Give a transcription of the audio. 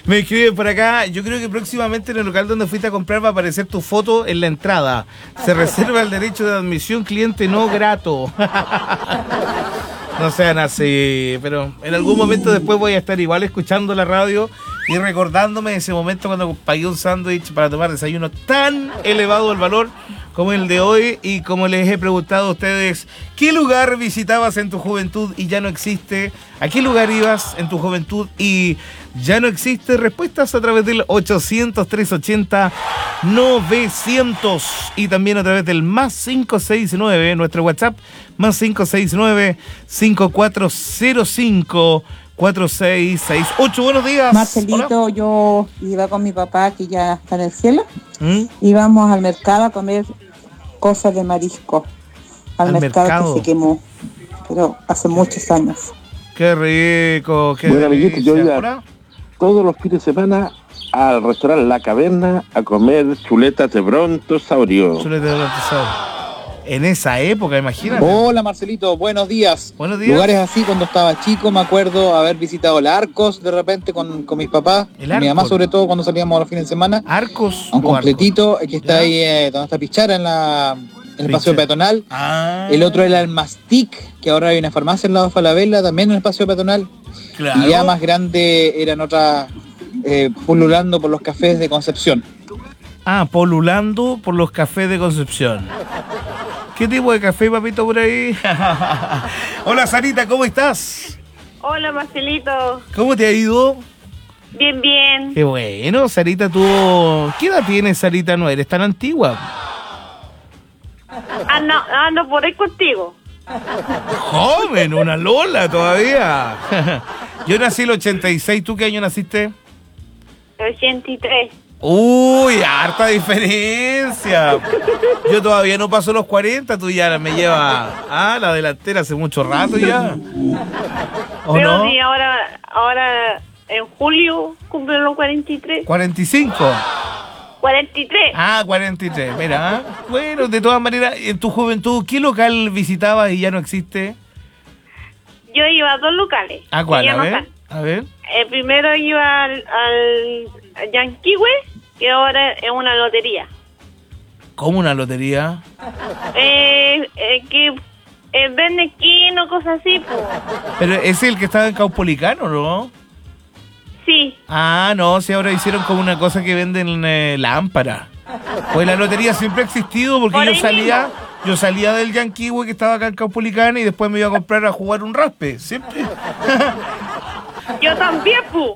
Me escriben por acá, yo creo que próximamente en el local donde fuiste a comprar va a aparecer tu foto en la entrada. Se reserva el derecho de admisión cliente no grato. No sean así, pero en algún momento después voy a estar igual escuchando la radio y recordándome de ese momento cuando pagué un sándwich para tomar desayuno tan elevado el valor como el de hoy. Y como les he preguntado a ustedes, ¿qué lugar visitabas en tu juventud y ya no existe? ¿A qué lugar ibas en tu juventud y ya no existe? Respuestas a través del 800-380-900 y también a través del más 569, nuestro WhatsApp, más 569-5405-4668. Buenos días. Marcelito, Hola. yo iba con mi papá, que ya está en el cielo. Íbamos al mercado a comer cosas de marisco. Al mercado que se quemó, pero hace muchos años. Qué rico, qué bueno, amiguito, yo iba ¿Hola? todos los fines de semana al restaurante La Caverna a comer chuletas de brontosaurio. Chuleta de brontosaurio. En esa época, imagínate. Hola Marcelito, buenos días. Buenos días. Lugares así cuando estaba chico, me acuerdo haber visitado el Arcos de repente con mis papás, mi mamá sobre todo cuando salíamos a los fines de semana. Arcos. Un completito, que está ahí donde está Pichara en el paseo peatonal. El otro era el Mastic, que ahora hay una farmacia al lado de Falabella, también en el paseo peatonal. Claro. Y ya más grande eran otras pululando por los cafés de Concepción. Ah, polulando por los cafés de Concepción. ¿Qué tipo de café, papito, por ahí? Hola, Sarita, ¿cómo estás? Hola, Marcelito. ¿Cómo te ha ido? Bien, bien. Qué bueno, Sarita, tú... ¿Qué edad tienes, Sarita? No eres tan antigua. Ando por ahí contigo. Joven, una Lola todavía. Yo nací el 86, ¿tú qué año naciste? 83. Uy, harta diferencia. Yo todavía no paso los 40, tú ya me llevas a la delantera hace mucho rato ya. ¿O Pero no? sí, ahora en julio cumplen los 43. 45. 43. Ah, 43, mira. Bueno, de todas maneras, en tu juventud, ¿qué local visitabas y ya no existe? Yo iba a 2 locales. ¿A cuál? que ya A no ver, están. a ver. El primero iba al Yanquihue, que ahora es una lotería. ¿Cómo una lotería? Que vende quino, cosas así, pues. Pero ese es el que estaba en Caupolicano, ¿no? Sí. Ah, no, si ahora hicieron como una cosa que venden lámpara. Pues la lotería siempre ha existido porque Por yo ahí salía del Yanquihue que estaba acá en Caupolicán y después me iba a comprar a jugar un raspe, siempre. Yo también, pu.